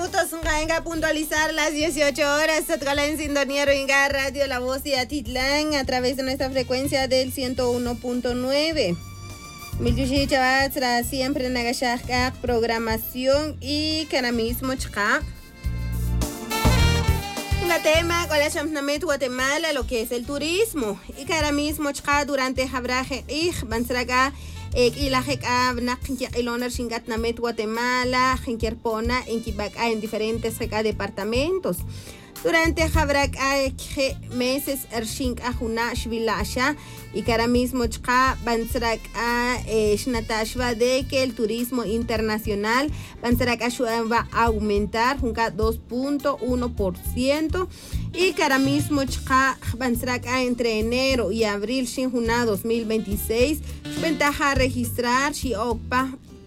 minutos, venga a puntualizar las 18 horas. Tocala en sintonía Rohingya Radio La Voz de Atitlán a través de nuestra frecuencia del 101.9. Milyushi Chavatra siempre nagashaka programación y canamismo chka. Un tema con la Chamnamet Guatemala, lo que es el turismo. Y canamismo chka durante Jabraje Bansraga. Ilajek abnak iloner shingat namet Guatemala, Jinkerpona, en diferentes departamentos. Durante Jabrak meses Ershink Ajuna Shvilasha y cara mismo chka Bansrak Shnatashva de que el turismo internacional Bansrak va a aumentar un 2.1%. Y cara mismo chka Bansrak entre enero y abril Shinjuna 2026 ventaja registrar Shiokpa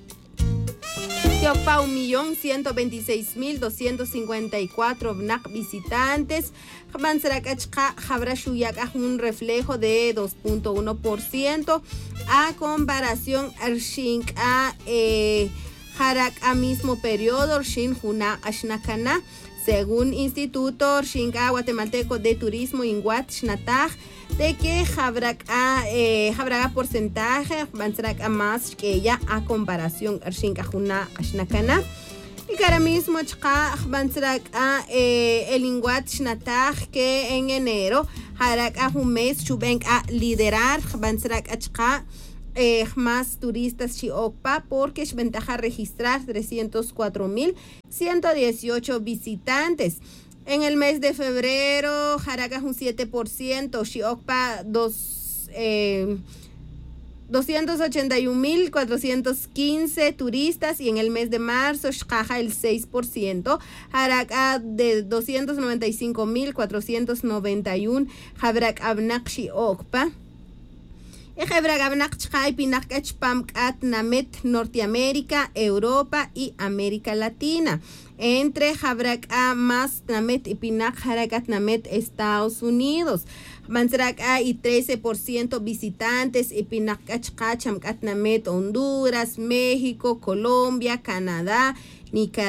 1.126.254 visitantes. Un reflejo de 2.1% a comparación a Harak a mismo periodo Shinjuna Ashnakana. Según Instituto Shinga Guatemalteco de Turismo Inguat Shnatag, de que habrá porcentaje más que ella a comparación Shinga Juna Ashnakana. Y que ahora mismo el Inguat Shnatag que en enero hará un mes chuben a liderar más turistas Chiokpa porque es ventaja registrar 304.118 visitantes. En el mes de febrero, Jaraca un 7%, Chiokpa 281.415 turistas y en el mes de marzo, Xcaja el 6%, Jaraca de 295.491, Jabrak Abnak Chiokpa. Norteamérica, Europa y América Latina. Entre Jabrak más Namet y Pinak Harakat Namet Estados Unidos. Mansrak y 13% visitantes y Pinak Namet Honduras, México, Colombia, Canadá, Nicaragua.